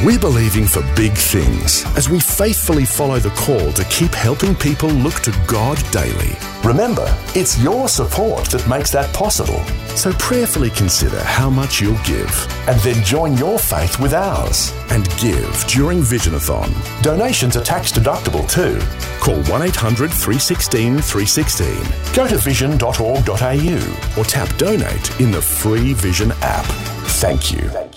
We're believing for big things as we faithfully follow the call to keep helping people look to God daily. Remember, it's your support that makes that possible. So prayerfully consider how much you'll give And then join your faith with ours. and give during Visionathon. Donations are tax deductible too. Call 1800 316 316 Go to vision.org.au or tap donate in the free Vision app. Thank you.